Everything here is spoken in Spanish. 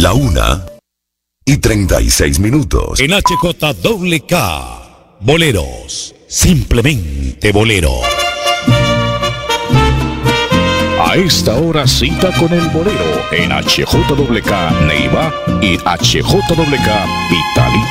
La 1:36. En HJWK, boleros, simplemente bolero. A esta hora cita con el bolero en HJWK Neiva y HJWK Pitalito.